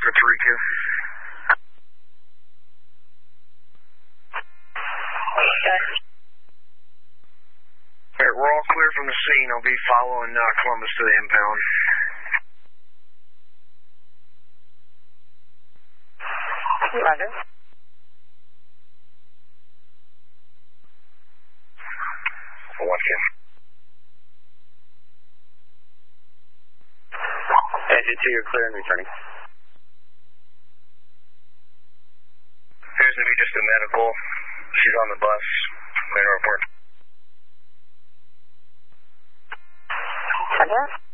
for 3-2. Okay. Alright, we're all clear from the scene. I'll be following Columbus to the impound. Roger. Watch Engine 2, you're clear and returning. Appears to be just a medical. She's on the bus. Clear to report. Roger.